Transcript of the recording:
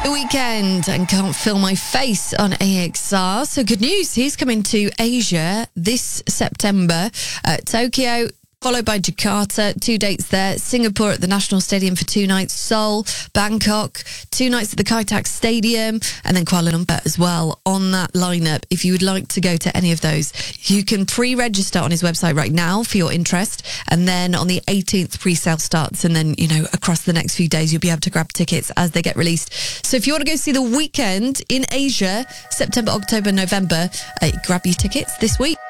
The Weekend and Can't Feel My Face on AXR. So good news, he's coming to Asia this September. Tokyo, followed by Jakarta, 2 dates there. Singapore at the National Stadium for 2 nights. Seoul, Bangkok, 2 nights at the Kai Tak Stadium, and then Kuala Lumpur as well on that lineup. If you would like to go to any of those, you can pre-register on his website right now for your interest, and then on the 18th pre-sale starts, and then, across the next few days you'll be able to grab tickets as they get released. So if you want to go see The Weekend in Asia, September, October, November, grab your tickets this week.